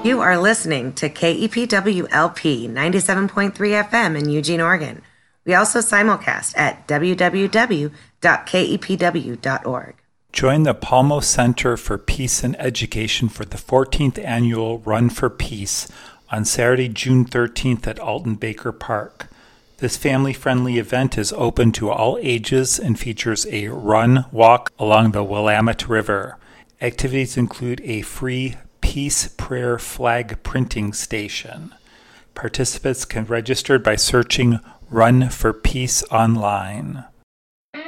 You are listening to KEPWLP 97.3 FM in Eugene, Oregon. We also simulcast at www.kepw.org. Join the Palmo Center for Peace and Education for the 14th Annual Run for Peace on Saturday, June 13th at Alton Baker Park. This family-friendly event is open to all ages and features a run-walk along the Willamette River. Activities include a free Peace Prayer flag printing station. Participants can register by searching Run for Peace online.